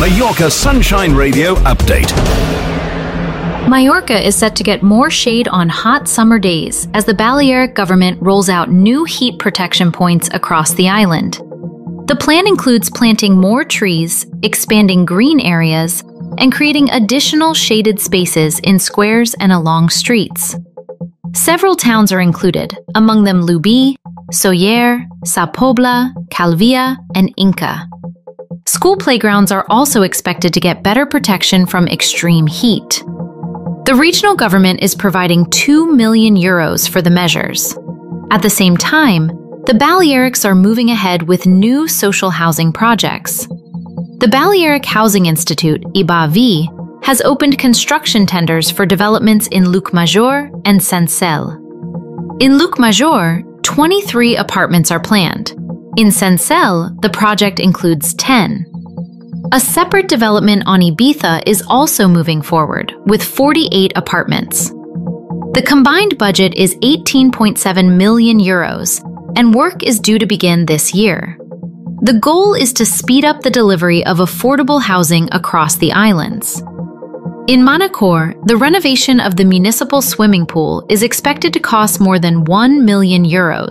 Mallorca Sunshine Radio update. Mallorca is set to get more shade on hot summer days as the Balearic government rolls out new heat protection points across the island. The plan includes planting more trees, expanding green areas, and creating additional shaded spaces in squares and along streets. Several towns are included, among them Lubi, Sóller, Sa Pobla, Calvia, and Inca. School playgrounds are also expected to get better protection from extreme heat. The regional government is providing €2 million for the measures. At the same time, the Balearics are moving ahead with new social housing projects. The Balearic Housing Institute, IBAV, has opened construction tenders for developments in Llucmajor and Sencell. In Llucmajor, 23 apartments are planned. In Sencell, the project includes 10. A separate development on Ibiza is also moving forward, with 48 apartments. The combined budget is €18.7 million, and work is due to begin this year. The goal is to speed up the delivery of affordable housing across the islands. In Manacor, the renovation of the municipal swimming pool is expected to cost more than €1 million.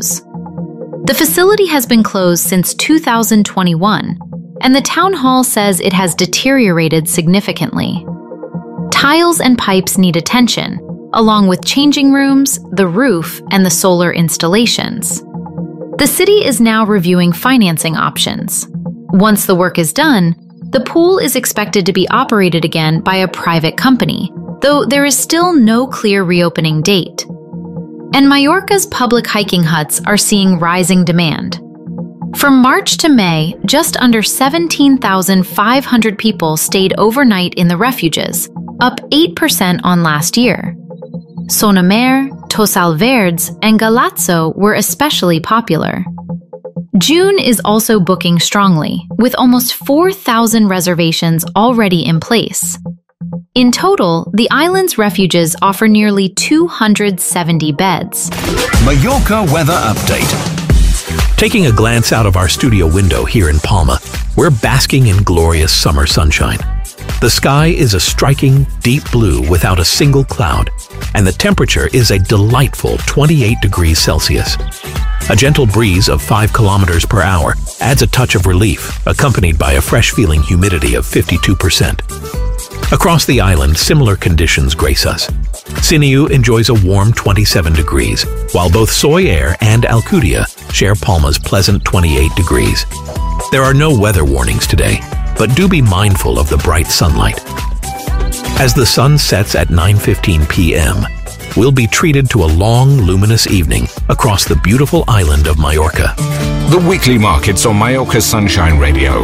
The facility has been closed since 2021, and the town hall says it has deteriorated significantly. Tiles and pipes need attention, along with changing rooms, the roof, and the solar installations. The city is now reviewing financing options. Once the work is done, the pool is expected to be operated again by a private company, though there is still no clear reopening date. And Mallorca's public hiking huts are seeing rising demand. From March to May, just under 17,500 people stayed overnight in the refuges, up 8% on last year. Sonamer, Tossal Verdes, and Galazzo were especially popular. June is also booking strongly, with almost 4,000 reservations already in place. In total, the island's refuges offer nearly 270 beds. Mallorca weather update. Taking a glance out of our studio window here in Palma, we're basking in glorious summer sunshine. The sky is a striking, deep blue without a single cloud, and the temperature is a delightful 28 degrees Celsius. A gentle breeze of 5 kilometers per hour adds a touch of relief, accompanied by a fresh-feeling humidity of 52%. Across the island, similar conditions grace us. Siniu enjoys a warm 27 degrees, while both Sóller and Alcudia share Palma's pleasant 28 degrees. There are no weather warnings today, but do be mindful of the bright sunlight. As the sun sets at 9:15 p.m., we'll be treated to a long, luminous evening across the beautiful island of Mallorca. The weekly markets on Mallorca Sunshine Radio.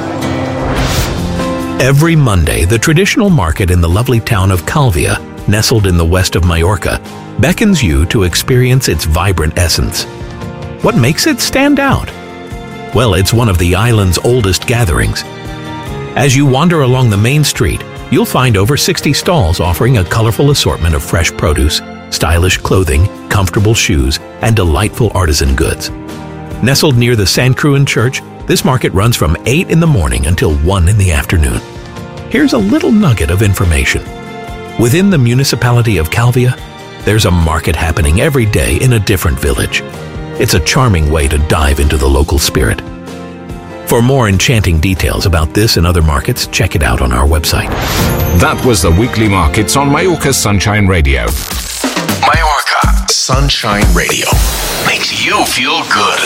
Every Monday, the traditional market in the lovely town of Calvia, nestled in the west of Mallorca, beckons you to experience its vibrant essence. What makes it stand out? Well, it's one of the island's oldest gatherings. As you wander along the main street, you'll find over 60 stalls offering a colorful assortment of fresh produce, stylish clothing, comfortable shoes, and delightful artisan goods. Nestled near the San Cruin Church, this market runs from 8 in the morning until 1 in the afternoon. Here's a little nugget of information. Within the municipality of Calvia, there's a market happening every day in a different village. It's a charming way to dive into the local spirit. For more enchanting details about this and other markets, check it out on our website. That was the weekly markets on Mallorca Sunshine Radio. Mallorca Sunshine Radio makes you feel good.